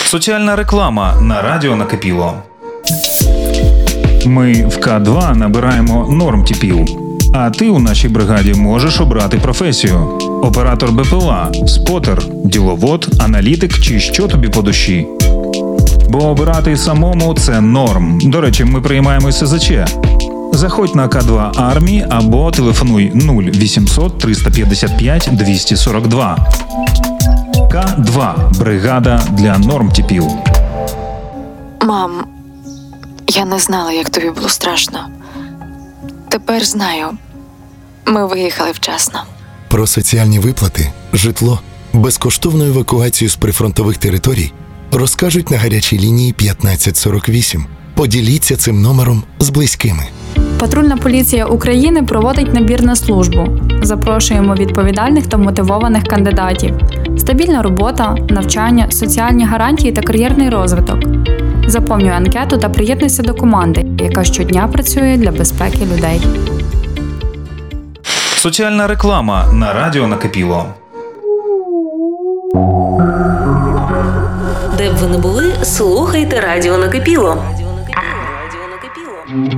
Соціальна реклама на радіо Накипіло. Ми в К2 набираємо нормтіпів. А ти у нашій бригаді можеш обрати професію. Оператор БПЛА, спотер, діловод, аналітик чи що тобі по душі. Бо обирати самому – це норм. До речі, ми приймаємо СЗЧ. Заходь на К2 Армії або телефонуй 0800 355 242. К2 – бригада для нормтіпів. Мам, я не знала, як тобі було страшно. Тепер знаю. Ми виїхали вчасно. Про соціальні виплати, житло, безкоштовну евакуацію з прифронтових територій розкажуть на гарячій лінії 1548. Поділіться цим номером з близькими. Патрульна поліція України проводить набір на службу. Запрошуємо відповідальних та мотивованих кандидатів. Стабільна робота, навчання, соціальні гарантії та кар'єрний розвиток. Заповнюй анкету та приєднуйся до команди, яка щодня працює для безпеки людей. Соціальна реклама на радіо Накипіло. Де б ви не були, слухайте радіо Накипіло.